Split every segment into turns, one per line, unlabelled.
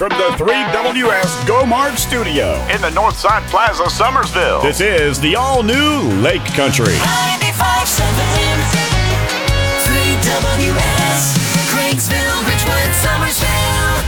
from the 3WS Go Mart studio
in the Northside Plaza, Summersville.
This is the all-new Lake Country.
95.7 3WS, Craigsville, Richwood, Summersville.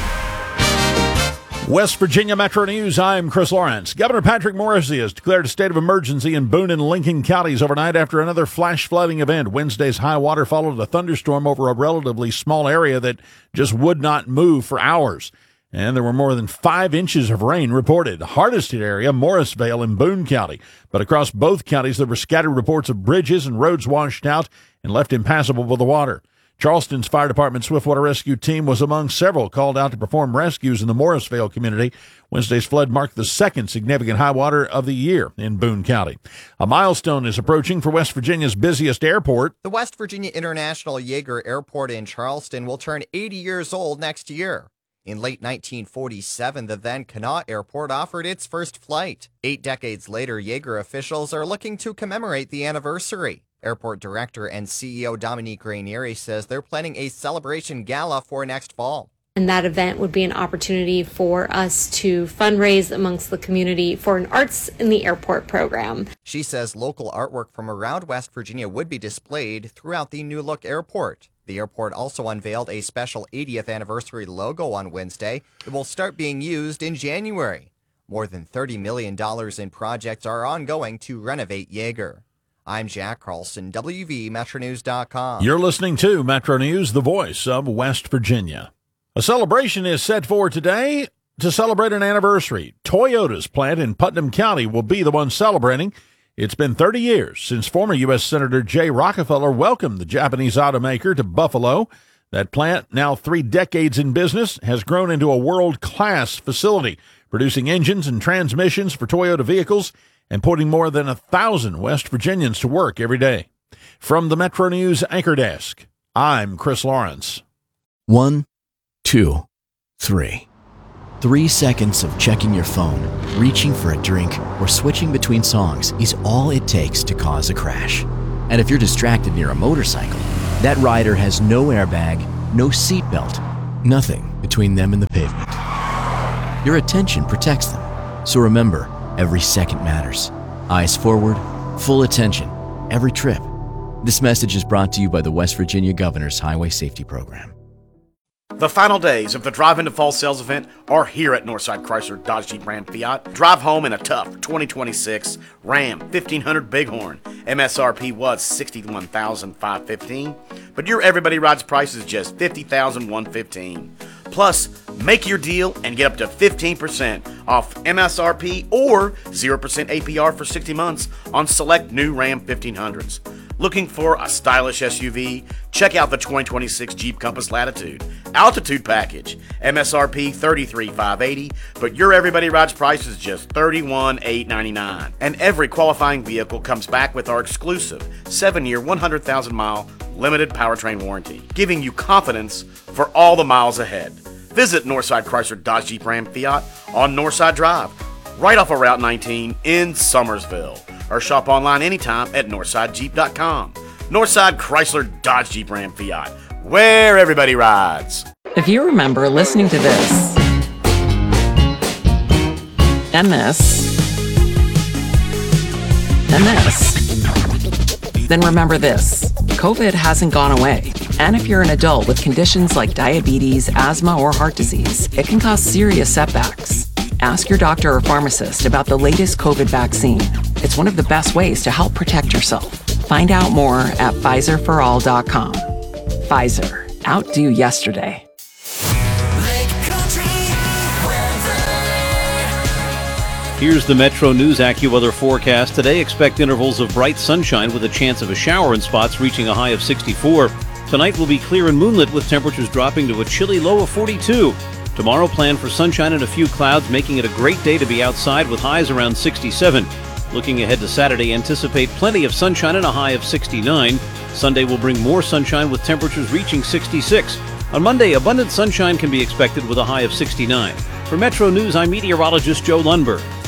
West Virginia Metro News, I'm Chris Lawrence. Governor Patrick Morrisey has declared a state of emergency in Boone and Lincoln counties overnight after another flash flooding event. Wednesday's high water followed a thunderstorm over a relatively small area that just would not move for hours. And there were more than 5 inches of rain reported. Hardest hit area, Morrisvale in Boone County. But across both counties, there were scattered reports of bridges and roads washed out and left impassable with the water. Charleston's Fire Department Swiftwater Rescue Team was among several called out to perform rescues in the Morrisvale community. Wednesday's flood marked the second significant high water of the year in Boone County. A milestone is approaching for West Virginia's busiest airport.
The West Virginia International Yeager Airport in Charleston will turn 80 years old next year. In late 1947, the then Kanawha Airport offered its first flight. 8 decades later, Yeager officials are looking to commemorate the anniversary. Airport Director and CEO Dominique Rainieri says they're planning a celebration gala for next fall.
And that event would be an opportunity for us to fundraise amongst the community for an Arts in the Airport program.
She says local artwork from around West Virginia would be displayed throughout the new look airport. The airport also unveiled a special 80th anniversary logo on Wednesday that will start being used in January. More than $30 million in projects are ongoing to renovate Yeager. I'm Jack Carlson, WVMetroNews.com.
You're listening to Metro News, the voice of West Virginia. A celebration is set for today to celebrate an anniversary. Toyota's plant in Putnam County will be the one celebrating. It's been 30 years since former U.S. Senator Jay Rockefeller welcomed the Japanese automaker to Buffalo. That plant, now 3 decades in business, has grown into a world-class facility, producing engines and transmissions for Toyota vehicles and putting more than 1,000 West Virginians to work every day. From the Metro News Anchor Desk, I'm Chris Lawrence.
1, 2, 3. 3 seconds of checking your phone, reaching for a drink, or switching between songs is all it takes to cause a crash. And if you're distracted near a motorcycle, that rider has no airbag, no seatbelt, nothing between them and the pavement. Your attention protects them. So remember, every second matters. Eyes forward, full attention, every trip. This message is brought to you by the West Virginia Governor's Highway Safety Program.
The final days of the Drive Into Fall sales event are here at Northside Chrysler Dodge Jeep Ram Fiat. Drive home in a tough 2026 Ram 1500 Bighorn. MSRP was $61,515, but your Everybody Rides price is just $50,115. Plus, make your deal and get up to 15% off MSRP or 0% APR for 60 months on select new Ram 1500s. Looking for a stylish SUV? Check out the 2026 Jeep Compass Latitude Altitude Package. MSRP $33,580, but your Everybody Rides price is just $31,899. And every qualifying vehicle comes back with our exclusive 7-year, 100,000-mile limited powertrain warranty, giving you confidence for all the miles ahead. Visit Northside Chrysler Dodge Jeep Ram Fiat on Northside Drive, right off of Route 19 in Summersville. Or shop online anytime at NorthsideJeep.com. Northside Chrysler Dodge Jeep Ram Fiat, where everybody rides.
If you remember listening to this, and this, and this, then remember this. COVID hasn't gone away. And if you're an adult with conditions like diabetes, asthma, or heart disease, it can cause serious setbacks. Ask your doctor or pharmacist about the latest COVID vaccine. It's one of the best ways to help protect yourself. Find out more at PfizerForAll.com. Pfizer. Outdo yesterday.
Here's the Metro News AccuWeather forecast. Today, expect intervals of bright sunshine with a chance of a shower in spots reaching a high of 64. Tonight will be clear and moonlit with temperatures dropping to a chilly low of 42. Tomorrow, plan for sunshine and a few clouds, making it a great day to be outside with highs around 67. Looking ahead to Saturday, anticipate plenty of sunshine and a high of 69. Sunday will bring more sunshine with temperatures reaching 66. On Monday, abundant sunshine can be expected with a high of 69. For Metro News, I'm meteorologist Joe Lundberg.